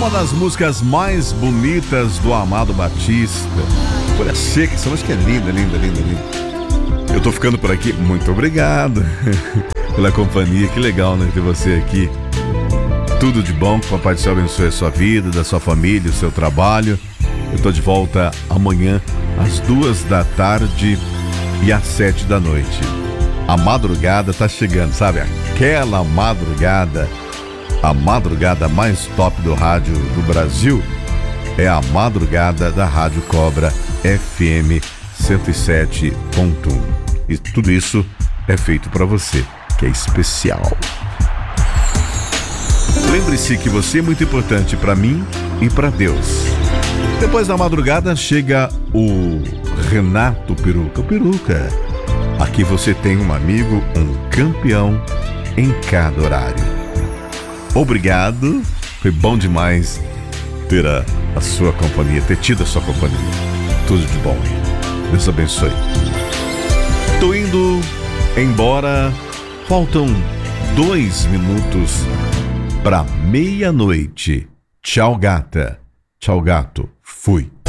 Uma das músicas mais bonitas do Amado Batista. Folha Seca, essa música é linda, linda, linda, linda. Eu tô ficando por aqui, muito obrigado pela companhia, que legal, né, ter você aqui. Tudo de bom, que o Papai do Céu abençoe a sua vida, da sua família, o seu trabalho. Eu tô de volta amanhã às 14h e às 19h. A madrugada tá chegando, sabe? Aquela madrugada, a madrugada mais top do rádio do Brasil é a madrugada da Rádio Cobra FM 107.1. E tudo isso é feito para você, que é especial. Lembre-se que você é muito importante para mim e para Deus. Depois da madrugada chega o Renato Peruca. Peruca, aqui você tem um amigo, um campeão em cada horário. Obrigado, foi bom demais ter a sua companhia, ter tido a sua companhia. Tudo de bom, Deus abençoe. Tô indo embora, faltam 2 minutos para meia-noite. Tchau, gata. Tchau, gato. Fui.